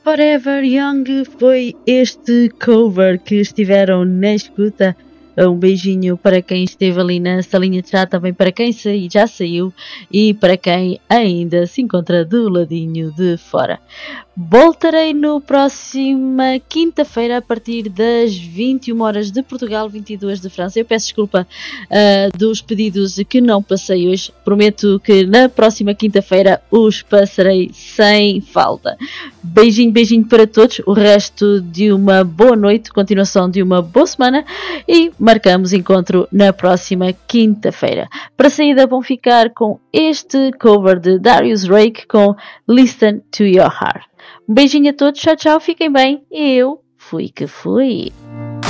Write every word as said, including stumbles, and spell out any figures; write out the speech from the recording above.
Forever Young foi este cover que estiveram na escuta. Um beijinho para quem esteve ali na salinha de chá, também para quem saí, já saiu e para quem ainda se encontra do ladinho de fora. Voltarei no próxima quinta-feira a partir das vinte e uma horas de Portugal, vinte e duas de França. Eu peço desculpa uh, dos pedidos que não passei hoje. Prometo que na próxima quinta-feira os passarei sem falta. Beijinho, beijinho para todos. O resto de uma boa noite, continuação de uma boa semana e marcamos encontro na próxima quinta-feira. Para saída vão ficar com este cover de Darius Rake com Listen to Your Heart. Um beijinho a todos, tchau, tchau, fiquem bem. Eu fui que fui.